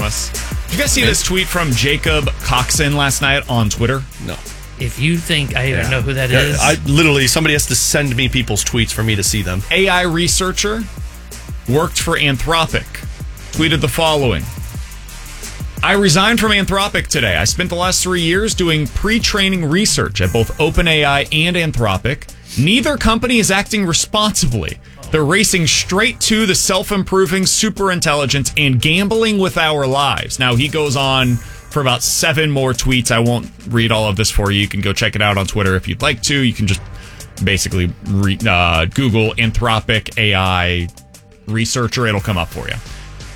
promise. Did you guys see this tweet from Jacob Coxon last night on Twitter? No. If you think I even know who that is. I literally, somebody has to send me people's tweets for me to see them. AI researcher, worked for Anthropic, tweeted the following. I resigned from Anthropic today. I spent the last 3 years doing pre-training research at both OpenAI and Anthropic. Neither company is acting responsibly. They're racing straight to the self-improving superintelligence and gambling with our lives. Now, he goes on for about 7 more tweets. I won't read all of this for you. You can go check it out on Twitter if you'd like to. You can just basically Google Anthropic AI researcher. It'll come up for you.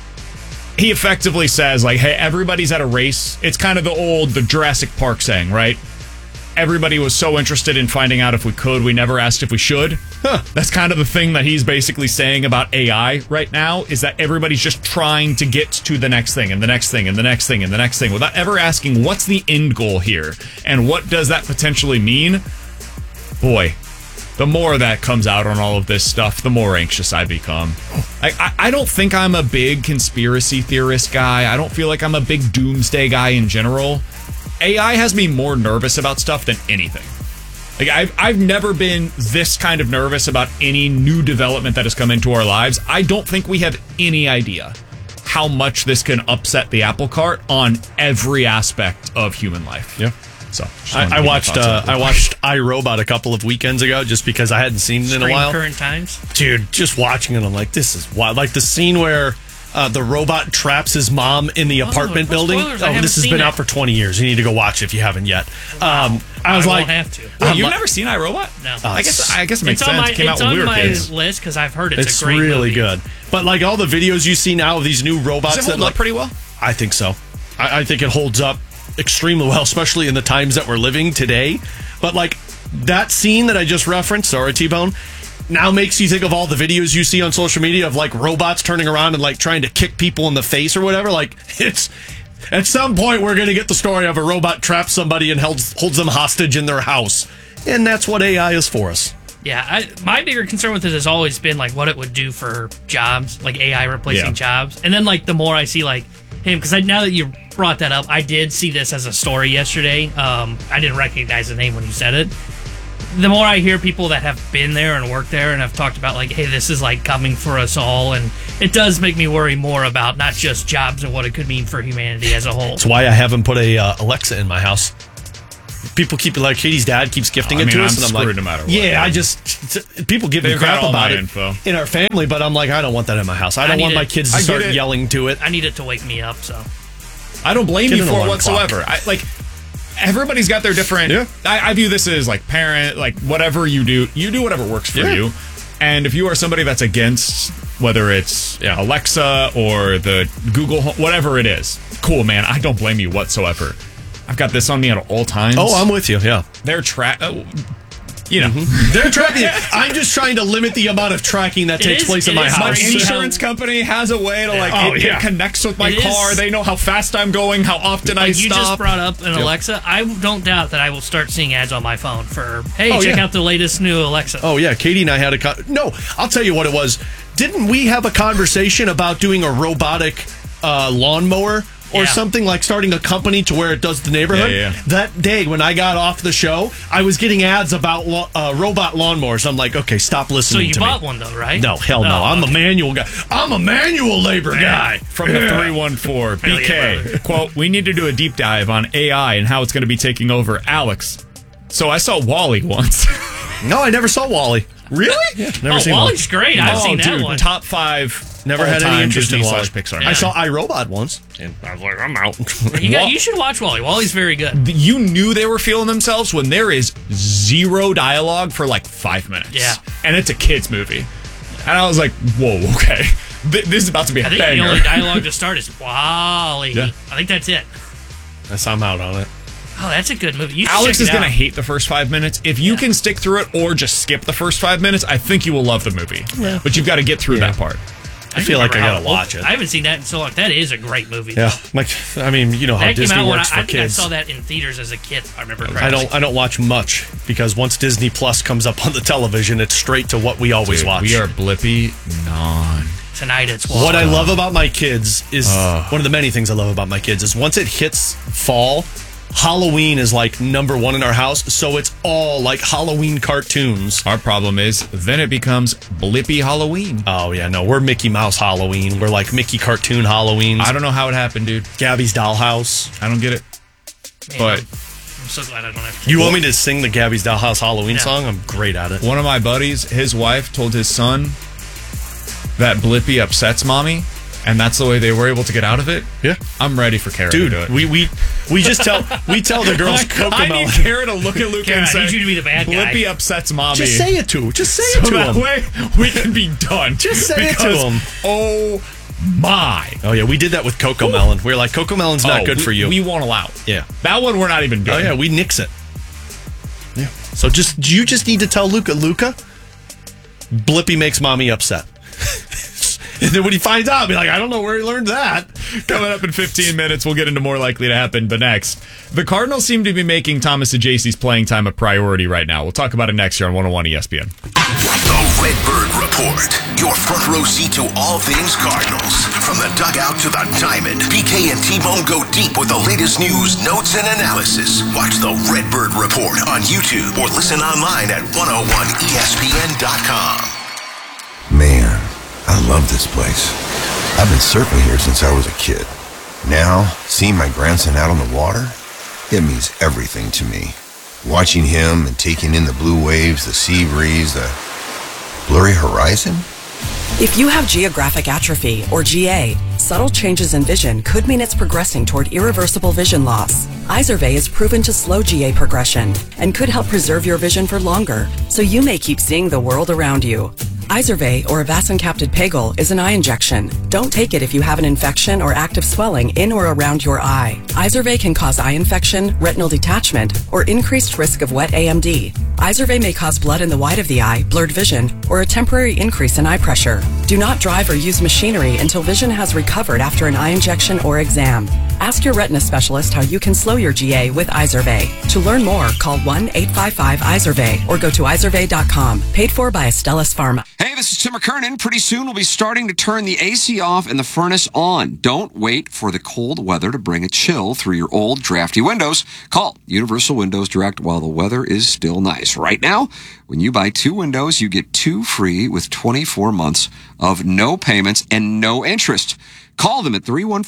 He effectively says, like, hey, everybody's at a race. It's kind of the Jurassic Park saying, right? Everybody was so interested in finding out if we could. We never asked if we should. That's kind of the thing that he's basically saying about AI right now, is that everybody's just trying to get to the next thing and the next thing and the next thing and the next thing without ever asking what's the end goal here and what does that potentially mean? Boy, the more that comes out on all of this stuff, the more anxious I become. I don't think I'm a big conspiracy theorist guy. I don't feel like I'm a big doomsday guy in general. AI has me more nervous about stuff than anything. Like I've never been this kind of nervous about any new development that has come into our lives. I don't think we have any idea how much this can upset the apple cart on every aspect of human life. Yeah. So I watched iRobot a couple of weekends ago just because I hadn't seen it in a while. Current times, dude. Just watching it, I'm like, this is wild. Like the scene where the robot traps his mom in the apartment building. This has been out for 20 years. You need to go watch it if you haven't yet. I was like, won't have to. Wait, you've never seen iRobot? No. I guess it makes sense. It came out it's when we on were my kids. list because I've heard it's a great really movie. good. But like all the videos you see now of these new robots, Does it hold up pretty well? I think so. I think it holds up extremely well, especially in the times that we're living today. But like that scene that I just referenced, sorry, T-Bone, now makes you think of all the videos you see on social media of like robots turning around and like trying to kick people in the face or whatever. Like it's at some point we're going to get the story of a robot traps somebody and holds them hostage in their house. And that's what AI is for us. Yeah, my bigger concern with it has always been like what it would do for jobs, like AI replacing jobs. And then like the more I see like him, because now that you brought that up, I did see this as a story yesterday. I didn't recognize the name when you said it. The more I hear people that have been there and worked there and have talked about like, hey, this is like coming for us all, and it does make me worry more about not just jobs and what it could mean for humanity as a whole. That's why I haven't put a Alexa in my house. People keep like Katie's dad keeps gifting it to us, and I'm like, no matter what. yeah, I just people give me crap about it in our family, but I'm like, I don't want that in my house. I don't want my kids to start yelling to it. I need it to wake me up, so I don't blame you for it whatsoever. Everybody's got their different. Yeah. I view this as like parent, like whatever you do whatever works for you. And if you are somebody that's against whether it's Alexa or the Google, whatever it is, cool, man. I don't blame you whatsoever. I've got this on me at all times. Oh, I'm with you. Yeah, they're they're tracking. I'm just trying to limit the amount of tracking that takes place in my house. My insurance company has a way to it connects with my car. They know how fast I'm going, how often I stop. You just brought up an Alexa. I don't doubt that I will start seeing ads on my phone for, hey, check out the latest new Alexa. Oh yeah, Katie and I had no. I'll tell you what it was. Didn't we have a conversation about doing a robotic lawnmower? Or something like starting a company to where it does the neighborhood. That day when I got off the show, I was getting ads about robot lawnmowers. I'm like, okay, stop listening to me. So you bought one though, right? No, hell no. I'm a manual guy. I'm a manual labor guy. From the 314, BK, quote, we need to do a deep dive on AI and how it's going to be taking over. Alex. So I saw WALL-E once. No, I never saw WALL-E. Really? Yeah, never seen WALL-E's great. I've seen that one. Top 5. Never had any interest in WALL-E. Pixar. I saw iRobot once, and I was like, I'm out. You should watch WALL-E. WALL-E's very good. You knew they were feeling themselves when there is zero dialogue for like 5 minutes. Yeah. And it's a kid's movie. And I was like, whoa, okay. This is about to be a banger. I think the only dialogue to start is WALL-E. Yeah. I think that's it. I'm out on it. Oh, that's a good movie. Alex is going to hate the first 5 minutes. If you can stick through it or just skip the first 5 minutes, I think you will love the movie. Yeah. But you've got to get through that part. I feel like I got to watch it. I haven't seen that in so long. That is a great movie. Yeah. Like, I mean, you know how Disney works for kids. I think I saw that in theaters as a kid. I remember correctly. I don't watch much because once Disney Plus comes up on the television, it's straight to what we always watch. We are Blippy non. tinnitus. What I love about my kids is one of the many things I love about my kids is once it hits fall, Halloween is like number one in our house. So it's all like Halloween cartoons. Our problem is then it becomes Blippi Halloween. Oh, yeah, no, we're Mickey Mouse Halloween. We're like Mickey cartoon Halloween. I don't know how it happened, dude. Gabby's Dollhouse. I don't get it. Man, But I'm so glad I don't have kids. You want me to sing the Gabby's Dollhouse Halloween Yeah. song? I'm great at it. one of my buddies, his wife told his son that Blippi upsets mommy, and that's the way they were able to get out of it. Yeah. I'm ready for Kara Dude, to do it. we just tell the girls I need Cocomelon. Kara to look at Luke Kara, and I say, need you to be the bad guy. Blippi upsets mommy. Just say it to him. Just say so it to that him. way we can be done. Just say it to Because, him. Oh my. Oh, yeah, we did that with Cocomelon. We were like, Cocomelon's not good for you. We won't allow it. Yeah. That one we're not even doing. Oh, yeah, we nix it. Yeah. So you just need to tell Luca, Blippi makes mommy upset. And then when he finds out, I'll be like, I don't know where he learned that. Coming up in 15 minutes, we'll get into more likely to happen. But next, the Cardinals seem to be making Thomas Ajayce's playing time a priority right now. We'll talk about it next year on 101 ESPN. The Redbird Report. Your front row seat to all things Cardinals. From the dugout to the diamond, BK and T-Bone go deep with the latest news, notes, and analysis. Watch the Redbird Report on YouTube or listen online at 101ESPN.com. Man, I love this place. I've been surfing here since I was a kid. Now, seeing my grandson out on the water, it means everything to me. Watching him and taking in the blue waves, the sea breeze, the blurry horizon. If you have geographic atrophy, or GA, subtle changes in vision could mean it's progressing toward irreversible vision loss. Izervay is proven to slow GA progression and could help preserve your vision for longer, so you may keep seeing the world around you. Izervay, or avacincaptad pegol, is an eye injection. Don't take it if you have an infection or active swelling in or around your eye. Izervay can cause eye infection, retinal detachment, or increased risk of wet AMD. Izervay may cause blood in the white of the eye, blurred vision, or a temporary increase in eye pressure. Do not drive or use machinery until vision has recovered after an eye injection or exam. Ask your retina specialist how you can slow your GA with Izervay. To learn more, call 1-855-IZERVAY or go to izervay.com. Paid for by Astellas Pharma. Hey, this is Tim McKernan. Pretty soon we'll be starting to turn the AC off and the furnace on. Don't wait for the cold weather to bring a chill through your old, drafty windows. Call Universal Windows Direct while the weather is still nice. Right now, when you buy 2 windows, you get 2 free with 24 months of no payments and no interest. Call them at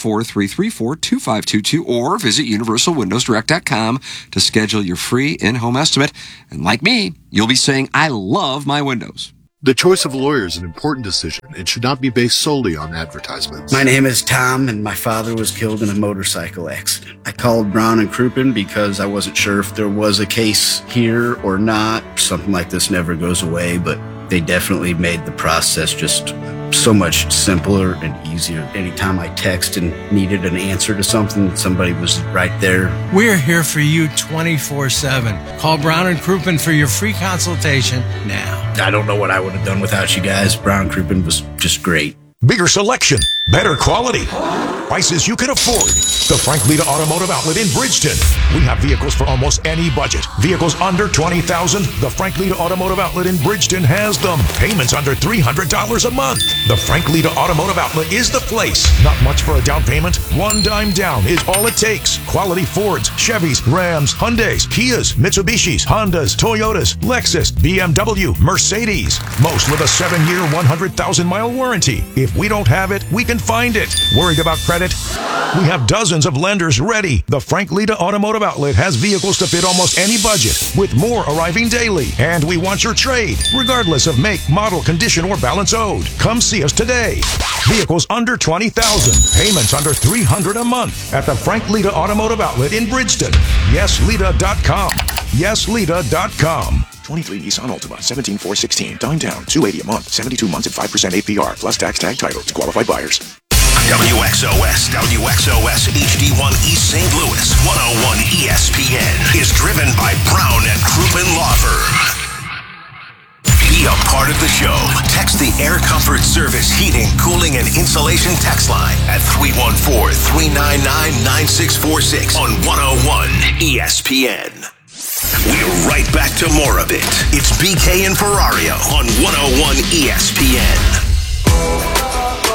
314-334-2522 or visit universalwindowsdirect.com to schedule your free in-home estimate. And like me, you'll be saying, I love my windows. The choice of a lawyer is an important decision and should not be based solely on advertisements. My name is Tom, and my father was killed in a motorcycle accident. I called Brown and Crouppen because I wasn't sure if there was a case here or not. Something like this never goes away, but they definitely made the process just so much simpler and easier. Anytime I text and needed an answer to something, somebody was right there. We're here for you 24/7. Call Brown and Crouppen for your free consultation now. I don't know what I would have done without you guys. Brown and Crouppen was just great. Bigger selection, better quality, prices you can afford. The Frank Lita Automotive Outlet in Bridgeton. We have vehicles for almost any budget. Vehicles under $20,000. The Frank Lita Automotive Outlet in Bridgeton has them. Payments under $300 a month. The Frank Lita Automotive Outlet is the place. Not much for a down payment. $1 down is all it takes. Quality Fords, Chevys, Rams, Hyundais, Kias, Mitsubishis, Hondas, Toyotas, Lexus, BMW, Mercedes. Most with a 7-year, 100,000-mile warranty. If we don't have it, we can find it. Worried about credit? We have dozens of lenders ready. The Frank Lita Automotive Outlet has vehicles to fit almost any budget, with more arriving daily. And we want your trade, regardless of make, model, condition, or balance owed. Come see us today. Vehicles under $20,000, payments under $300 a month at the Frank Lita Automotive Outlet in Bridgeton. YesLita.com. YesLita.com. 23 Nissan Altima, 17,416. Dime down, $280 a month, 72 months at 5% APR, plus tax tag title to qualified buyers. WXOS HD1 East St. Louis 101 ESPN is driven by Brown and Crouppen Law Firm. Be a part of the show. Text the Air Comfort Service Heating, Cooling, and Insulation text line at 314-399-9646 on 101 ESPN. We're right back to more of it. It's BK and Ferrario on 101 ESPN.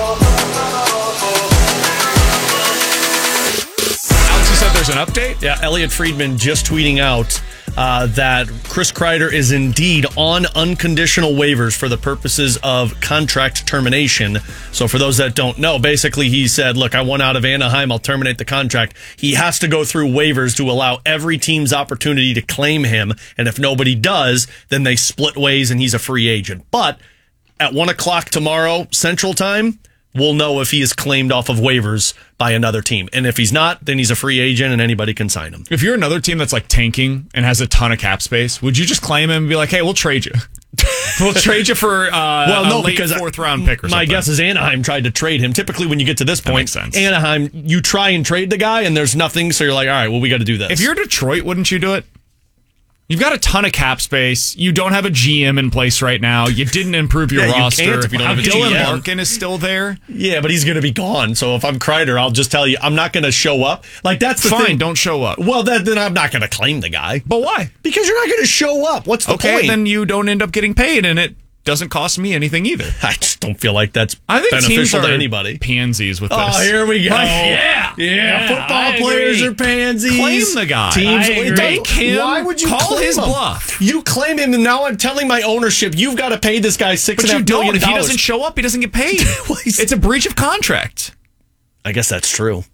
there's an update? Yeah, Elliot Friedman just tweeting out that Chris Kreider is indeed on unconditional waivers for the purposes of contract termination. So for those that don't know, basically he said, look, I want out of Anaheim, I'll terminate the contract. He has to go through waivers to allow every team's opportunity to claim him. And if nobody does, then they split ways and he's a free agent. But at 1 o'clock tomorrow, Central Time, we'll know if he is claimed off of waivers by another team. And if he's not, then he's a free agent and anybody can sign him. If you're another team that's like tanking and has a ton of cap space, would you just claim him and be like, hey, we'll trade you? We'll trade you for a late fourth-round pick or something. My guess is Anaheim tried to trade him. Typically, when you get to this point, Anaheim, you try and trade the guy and there's nothing, so you're like, all right, well, we got to do this. If you're Detroit, wouldn't you do it? You've got a ton of cap space. You don't have a GM in place right now. You didn't improve your roster. You can't if you don't have a Dylan GM. Larkin is still there. Yeah, but he's going to be gone. So if I'm Kreider, I'll just tell you, I'm not going to show up. Like, that's the Fine, thing. don't show up. Well, then I'm not going to claim the guy. But why? Because you're not going to show up. What's the point? Okay, then you don't end up getting paid, and it doesn't cost me anything either. I just don't feel like that's I think beneficial teams to are anybody. Pansies with this. Oh, here we go. Yeah. Football players are pansies. Claim the guy. Teams Make him. Why would you call claim his him? bluff? You claim him, and now I'm telling my ownership you've got to pay this guy $6.5 But you billion. don't. If he doesn't show up, he doesn't get paid. It's a breach of contract. I guess that's true.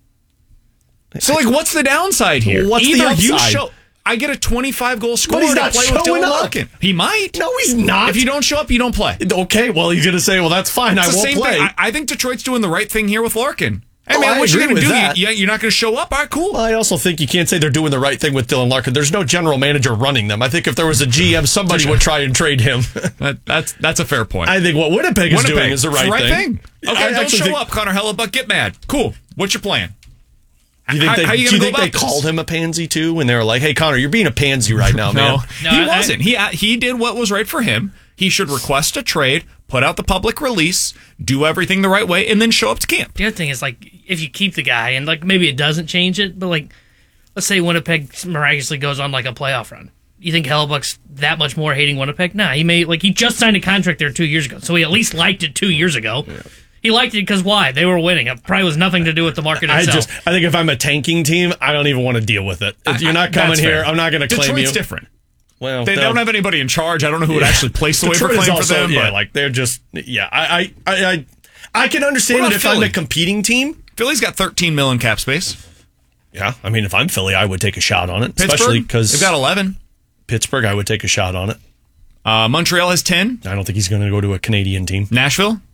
So, like, what's the downside here? What's the Either you upside? show. I get a 25-goal score But he's to not play with showing Dylan up. Larkin. He might. No, he's not. If you don't show up, you don't play. Okay, well, he's going to say, well, that's fine. It's I the won't same play. thing. I think Detroit's doing the right thing here with Larkin. Hey, Oh, man, I what you agree going to with do? that. You're not going to show up? All right, cool. Well, I also think you can't say they're doing the right thing with Dylan Larkin. There's no general manager running them. I think if there was a GM, somebody would try and trade him. That's a fair point. I think what Winnipeg is doing is the right thing. Okay, don't show up, Connor Hellebuck. Get mad. Cool. What's your plan? Do you think How you do gonna you go think they about this? called him a pansy too when they were like, "Hey, Connor, you're being a pansy right now, man"? No, he wasn't. He did what was right for him. He should request a trade, put out the public release, do everything the right way, and then show up to camp. The other thing is, like, if you keep the guy and, like, maybe it doesn't change it, but, like, let's say Winnipeg miraculously goes on, like, a playoff run. You think Hellebuck's that much more hating Winnipeg? Nah, he just signed a contract there 2 years ago, so he at least liked it 2 years ago. Yeah. He liked it because why? They were winning. It probably was nothing to do with the market itself. I think if I'm a tanking team, I don't even want to deal with it. If you're not coming here, I'm not going to claim you. Detroit's different. Well, they don't have anybody in charge. I don't know who would actually place the waiver claim for them. Yeah, but like they're just I can understand it if I'm a competing team. Philly's got 13 million cap space. Yeah, I mean, if I'm Philly, I would take a shot on it, Pittsburgh, especially because they've got 11. Pittsburgh, I would take a shot on it. Montreal has 10. I don't think he's going to go to a Canadian team. Nashville.